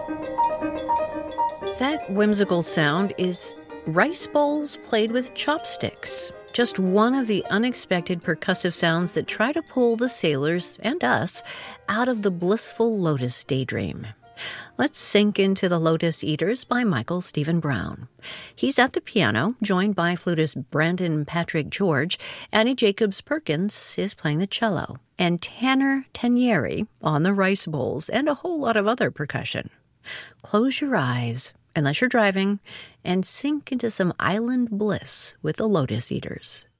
That whimsical sound is rice bowls played with chopsticks. Just one of the unexpected percussive sounds that try to pull the sailors and us out of the blissful Lotus daydream. Let's sink into The Lotus Eaters by Michael Stephen Brown. He's at the piano, joined by flutist Brandon Patrick George. Annie Jacobs Perkins is playing the cello, and Tanner Tanieri on the rice bowls, and a whole lot of other percussion. Close your eyes, unless you're driving, and sink into some island bliss with the Lotus Eaters.